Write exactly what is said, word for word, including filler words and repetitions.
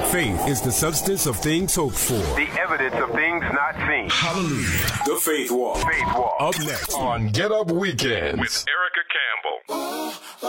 Faith is the substance of things hoped for, the evidence of things not seen. Hallelujah. The Faith Walk. Faith Walk. Up next on Get Up Weekend with Erica Campbell.